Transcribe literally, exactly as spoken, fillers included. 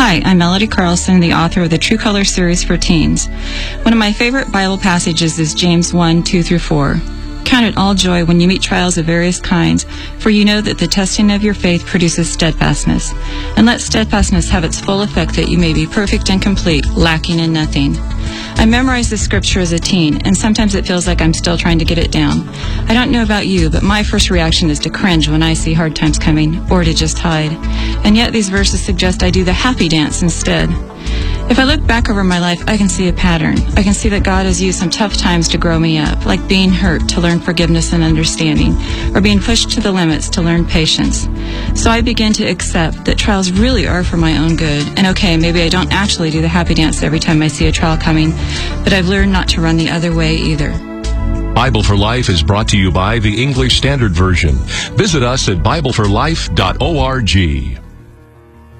Hi, I'm Melody Carlson, the author of the True Color series for teens. One of my favorite Bible passages is James one, two through four. Count it all joy when you meet trials of various kinds, for you know that the testing of your faith produces steadfastness. And let steadfastness have its full effect, that you may be perfect and complete, lacking in nothing. I memorized this scripture as a teen, and sometimes it feels like I'm still trying to get it down. I don't know about you, but my first reaction is to cringe when I see hard times coming, or to just hide. And yet these verses suggest I do the happy dance instead. If I look back over my life, I can see a pattern. I can see that God has used some tough times to grow me up, like being hurt to learn forgiveness and understanding, or being pushed to the limits to learn patience. So I begin to accept that trials really are for my own good. And okay, maybe I don't actually do the happy dance every time I see a trial coming, but I've learned not to run the other way either. Bible for Life is brought to you by the English Standard Version. Visit us at bible for life dot org.